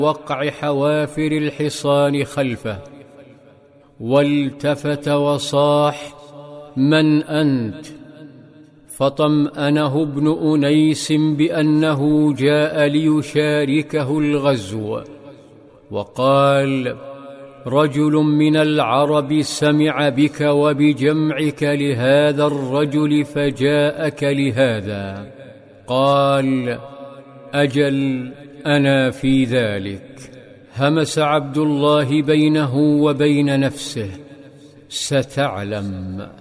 وقع حوافر الحصان خلفه، والتفت وصاح: من أنت؟ فطمأنه ابن أنيس بأنه جاء ليشاركه الغزو، وقال: رجل من العرب سمع بك وبجمعك لهذا الرجل فجاءك لهذا. قال: أجل، أنا في ذلك. همس عبد الله بينه وبين نفسه: ستعلم.